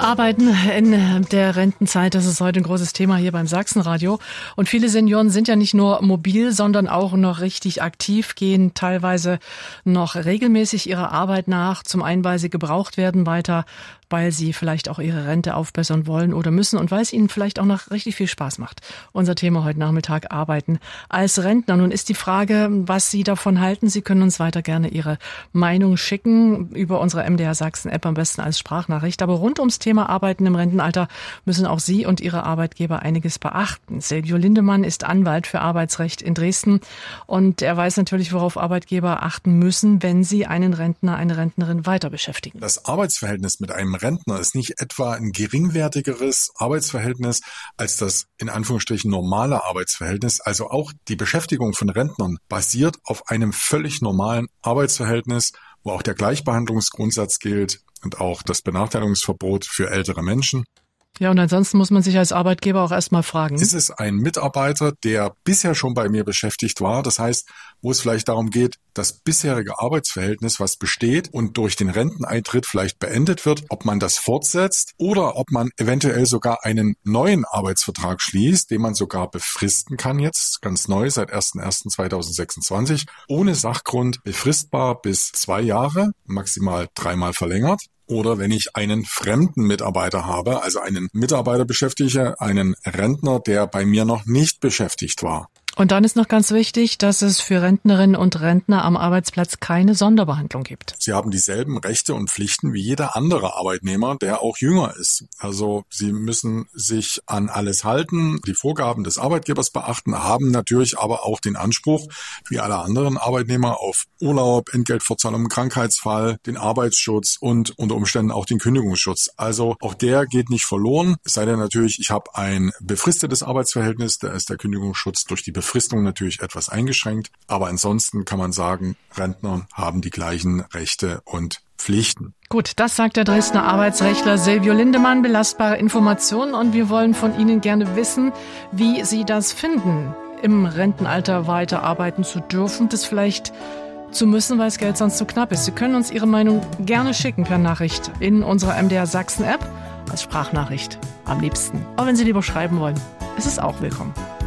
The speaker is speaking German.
Arbeiten in der Rentenzeit, das ist heute ein großes Thema hier beim Sachsenradio. Und viele Senioren sind ja nicht nur mobil, sondern auch noch richtig aktiv, gehen teilweise noch regelmäßig ihrer Arbeit nach. Zum einen, weil sie gebraucht werden, weiter, weil sie vielleicht auch ihre Rente aufbessern wollen oder müssen und weil es ihnen vielleicht auch noch richtig viel Spaß macht. Unser Thema heute Nachmittag: Arbeiten als Rentner. Nun ist die Frage, was Sie davon halten. Sie können uns weiter gerne Ihre Meinung schicken über unsere MDR Sachsen App, am besten als Sprachnachricht. Aber rund ums Thema Arbeiten im Rentenalter müssen auch Sie und Ihre Arbeitgeber einiges beachten. Silvio Lindemann ist Anwalt für Arbeitsrecht in Dresden und er weiß natürlich, worauf Arbeitgeber achten müssen, wenn sie einen Rentner, eine Rentnerin weiter beschäftigen. Das Arbeitsverhältnis mit einem Rentner ist nicht etwa ein geringwertigeres Arbeitsverhältnis als das in Anführungsstrichen normale Arbeitsverhältnis. Also auch die Beschäftigung von Rentnern basiert auf einem völlig normalen Arbeitsverhältnis, wo auch der Gleichbehandlungsgrundsatz gilt und auch das Benachteiligungsverbot für ältere Menschen. Ja, und ansonsten muss man sich als Arbeitgeber auch erstmal fragen. Ist es ein Mitarbeiter, der bisher schon bei mir beschäftigt war? Das heißt, wo es vielleicht darum geht, das bisherige Arbeitsverhältnis, was besteht und durch den Renteneintritt vielleicht beendet wird, ob man das fortsetzt oder ob man eventuell sogar einen neuen Arbeitsvertrag schließt, den man sogar befristen kann jetzt, ganz neu, seit 01.01.2026, ohne Sachgrund befristbar bis 2 Jahre, maximal 3-mal verlängert. Oder wenn ich einen fremden Mitarbeiter habe, also einen Mitarbeiter beschäftige, einen Rentner, der bei mir noch nicht beschäftigt war. Und dann ist noch ganz wichtig, dass es für Rentnerinnen und Rentner am Arbeitsplatz keine Sonderbehandlung gibt. Sie haben dieselben Rechte und Pflichten wie jeder andere Arbeitnehmer, der auch jünger ist. Also Sie müssen sich an alles halten, die Vorgaben des Arbeitgebers beachten, haben natürlich aber auch den Anspruch, wie alle anderen Arbeitnehmer, auf Urlaub, Entgeltfortzahlung im Krankheitsfall, den Arbeitsschutz und unter Umständen auch den Kündigungsschutz. Also auch der geht nicht verloren. Es sei denn natürlich, ich habe ein befristetes Arbeitsverhältnis, da ist der Kündigungsschutz durch die Befristung natürlich etwas eingeschränkt, aber ansonsten kann man sagen, Rentner haben die gleichen Rechte und Pflichten. Gut, das sagt der Dresdner Arbeitsrechtler Silvio Lindemann. Belastbare Informationen, und wir wollen von Ihnen gerne wissen, wie Sie das finden, im Rentenalter weiterarbeiten zu dürfen, das vielleicht zu müssen, weil das Geld sonst zu knapp ist. Sie können uns Ihre Meinung gerne schicken per Nachricht in unserer MDR Sachsen App als Sprachnachricht am liebsten. Aber wenn Sie lieber schreiben wollen, ist es auch willkommen.